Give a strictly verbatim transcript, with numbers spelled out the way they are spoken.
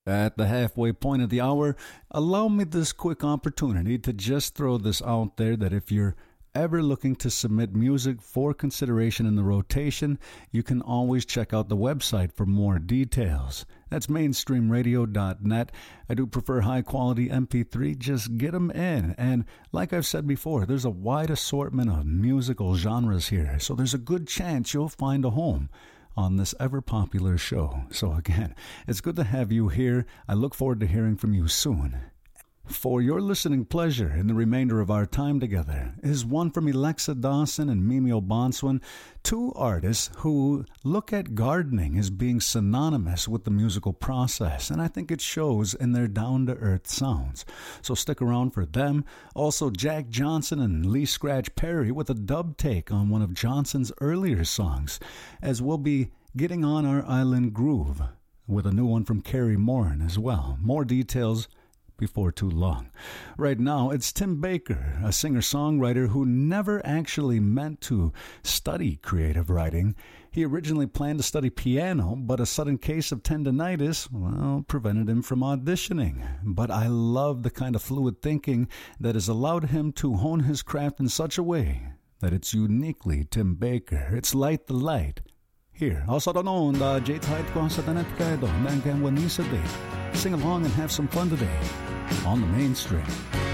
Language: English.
At the halfway point of the hour, allow me this quick opportunity to just throw this out there that if you're ever looking to submit music for consideration in the rotation, you can always check out the website for more details. That's mainstream radio dot net. I do prefer high-quality M P three. Just get them in. And like I've said before, there's a wide assortment of musical genres here, so there's a good chance you'll find a home on this ever-popular show. So again, it's good to have you here. I look forward to hearing from you soon. For your listening pleasure in the remainder of our time together is one from Alexa Dawson and Mimi O'Bonswan, two artists who look at gardening as being synonymous with the musical process, and I think it shows in their down-to-earth sounds. So stick around for them. Also, Jack Johnson and Lee Scratch Perry with a dub take on one of Johnson's earlier songs, as we'll be getting on our island groove with a new one from Carrie Morin as well. More details before too long. Right now, it's Tim Baker, a singer-songwriter who never actually meant to study creative writing. He originally planned to study piano, but a sudden case of tendinitis, well, prevented him from auditioning. But I love the kind of fluid thinking that has allowed him to hone his craft in such a way that it's uniquely Tim Baker. It's Light the Light. Here, also don't know the J Tide ko sa tanet kayo, then can Wanisa Day. Sing along and have some fun today on the Mainstream.